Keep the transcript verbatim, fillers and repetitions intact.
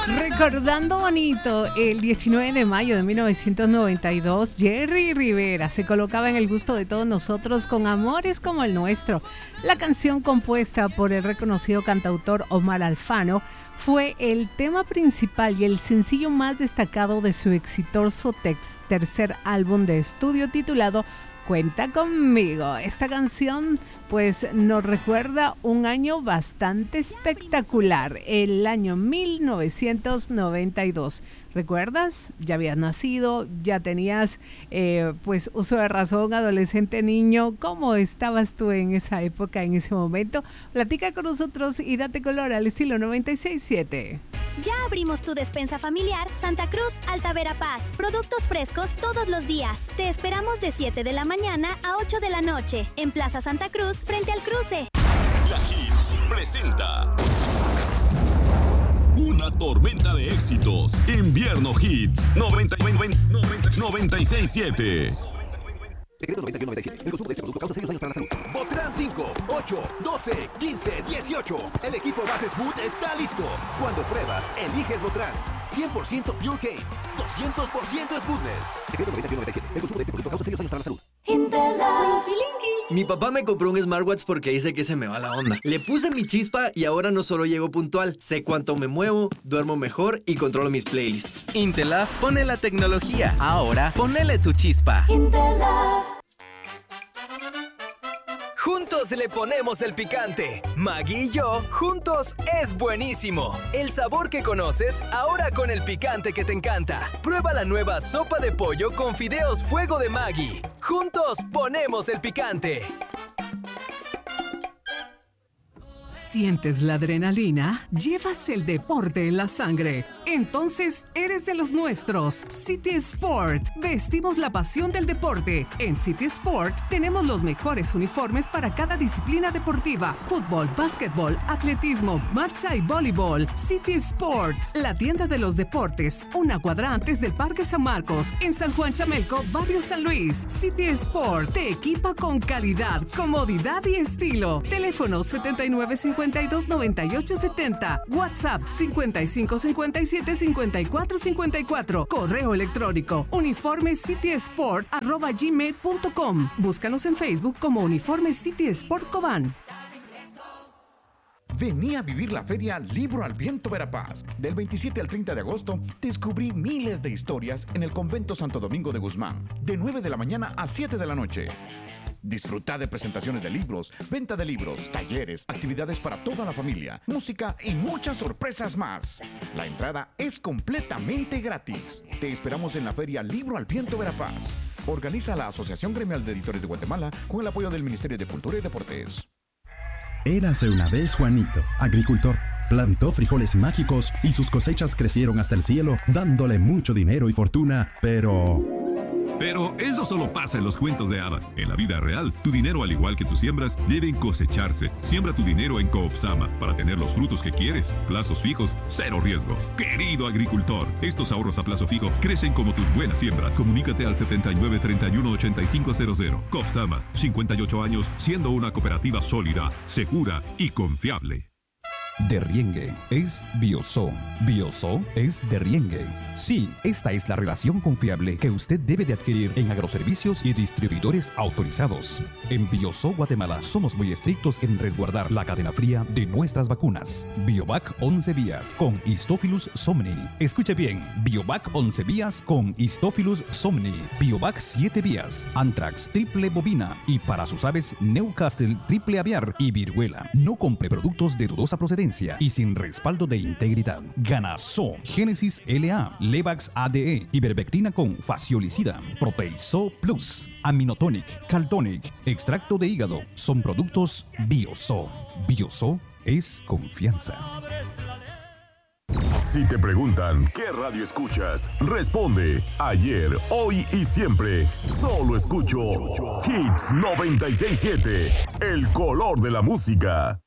Recordando bonito, el diecinueve de mayo de mil novecientos noventa y dos, Jerry Rivera se colocaba en el gusto de todos nosotros con Amores como el nuestro. La canción, compuesta por el reconocido cantautor Omar Alfano, fue el tema principal y el sencillo más destacado de su exitoso tex- tercer álbum de estudio titulado Cuenta conmigo. Esta canción pues nos recuerda un año bastante espectacular, el año mil novecientos noventa y dos. ¿Recuerdas? Ya habías nacido, ya tenías eh, pues uso de razón, adolescente, niño. ¿Cómo estabas tú en esa época, en ese momento? Platica con nosotros y date color al estilo noventa y seis siete. Ya abrimos tu despensa familiar Santa Cruz Alta Verapaz. Productos frescos todos los días. Te esperamos de siete de la mañana a ocho de la noche en Plaza Santa Cruz frente al cruce. La Hits presenta una tormenta de éxitos. Invierno Hits noventa y seis siete. Decreto noventa y uno noventa y siete. El consumo de este producto causa serios daños para la salud. Botran cinco, ocho, doce, quince, dieciocho. El equipo base Smooth está listo. Cuando pruebas, eliges Botran. cien por ciento Pure Cane. doscientos por ciento Smoothness. Decreto noventa y uno noventa y siete. El consumo de este producto causa serios daños para la salud. Mi papá me compró un smartwatch porque dice que se me va la onda. Le puse mi chispa y ahora no solo llego puntual, sé cuánto me muevo, duermo mejor y controlo mis playlists. Intelaf pone la tecnología. Ahora ponele tu chispa. Intelaf. Juntos le ponemos el picante. Maggie y yo, juntos es buenísimo. El sabor que conoces, ahora con el picante que te encanta. Prueba la nueva sopa de pollo con fideos fuego de Maggie. Juntos ponemos el picante. ¿Sientes la adrenalina? ¿Llevas el deporte en la sangre? Entonces eres de los nuestros. City Sport. Vestimos la pasión del deporte. En City Sport tenemos los mejores uniformes para cada disciplina deportiva. Fútbol, básquetbol, atletismo, marcha y voleibol. City Sport, la tienda de los deportes. Una cuadra antes del Parque San Marcos. En San Juan Chamelco, Barrio San Luis. City Sport te equipa con calidad, comodidad y estilo. Teléfono setenta y nueve cincuenta y dos noventa y ocho setenta. WhatsApp cincuenta y cinco cincuenta y siete cincuenta y cuatro cincuenta y cuatro. Correo electrónico uniforme city sport arroba gmail punto com. Búscanos en Facebook como Uniforme City Sport Cobán. Vení a vivir la feria Libro al Viento Verapaz. Del veintisiete al treinta de agosto, descubrí miles de historias en el Convento Santo Domingo de Guzmán, de nueve de la mañana a siete de la noche. Disfruta de presentaciones de libros, venta de libros, talleres, actividades para toda la familia, música y muchas sorpresas más. La entrada es completamente gratis. Te esperamos en la feria Libro al Viento Verapaz. Organiza la Asociación Gremial de Editores de Guatemala con el apoyo del Ministerio de Cultura y Deportes. Érase una vez Juanito, agricultor. Plantó frijoles mágicos y sus cosechas crecieron hasta el cielo, dándole mucho dinero y fortuna, pero... Pero eso solo pasa en los cuentos de hadas. En la vida real, tu dinero, al igual que tus siembras, deben cosecharse. Siembra tu dinero en Coopsama para tener los frutos que quieres. Plazos fijos, cero riesgos. Querido agricultor, estos ahorros a plazo fijo crecen como tus buenas siembras. Comunícate al setenta y nueve treinta y uno ochenta y cinco cero cero. Coopsama, cincuenta y ocho años siendo una cooperativa sólida, segura y confiable. Derriengue es Bioso. Bioso es Derriengue. Sí, esta es la relación confiable que usted debe de adquirir en agroservicios y distribuidores autorizados. En Bioso Guatemala somos muy estrictos en resguardar la cadena fría de nuestras vacunas. Biovac once vías con Histophilus somni. Escuche bien, Biovac once vías con Histophilus somni. Biovac siete vías, Anthrax triple bovina y para sus aves Newcastle triple aviar y viruela. No compre productos de dudosa procedencia y sin respaldo de integridad. Ganaso, Génesis L A, Levax A D E, Ivermectina con Faciolicida, Proteiso Plus, Aminotonic, Caltonic, extracto de hígado, son productos Bioso. Bioso es confianza. Si te preguntan qué radio escuchas, responde ayer, hoy y siempre. Solo escucho Hits noventa y seis siete, el color de la música.